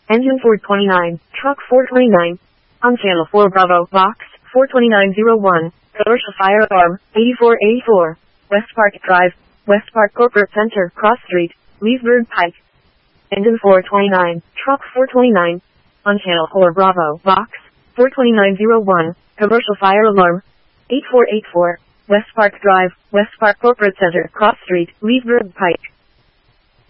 Engine 429, Truck 429. On Channel 4 Bravo, Box 42901, Commercial Fire Alarm 8484, West Park Drive, West Park Corporate Center, Cross Street, Leesburg Pike. Engine 429, Truck 429. On Channel 4 Bravo, Box 42901, Commercial Fire Alarm 8484, West Park Drive, West Park Corporate Center, Cross Street, Leesburg Pike.